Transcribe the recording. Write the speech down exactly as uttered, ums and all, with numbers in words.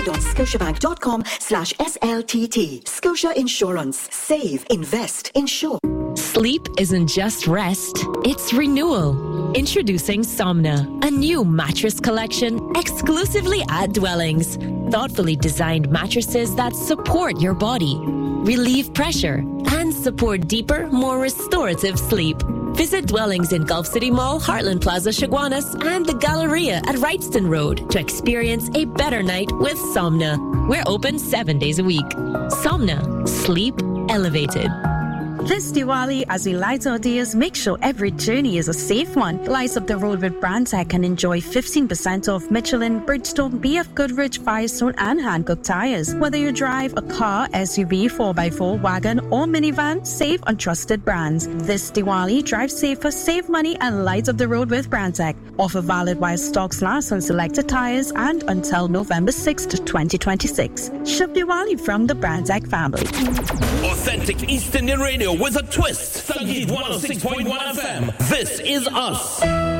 www.scotiabank.com slash SLTT. Scotia Insurance. Save, invest, insure. Sleep isn't just rest, it's renewal. Introducing Somna, a new mattress collection exclusively at Dwellings. Thoughtfully designed mattresses that support your body, relieve pressure, and support deeper, more restorative sleep. Visit Dwellings in Gulf City Mall, Heartland Plaza, Chaguanas, and the Galleria at Wrightston Road to experience a better night with Somna. We're open seven days a week. Somna. Sleep elevated. This Diwali, as we light our days, make sure every journey is a safe one. Lights up the road with Brandtech and enjoy fifteen percent off Michelin, Bridgestone, B F Goodrich, Firestone and Hankook tires. Whether you drive a car, S U V, four by four, wagon or minivan, save on trusted brands. This Diwali, drive safer, save money and light up the road with Brandtech. Offer valid while stocks last on selected tires and until November sixth, twenty twenty-six. Shub Diwali from the Brandtech family. Authentic East Indian Radio with a twist. Sangeet one oh six point one F M. This is us.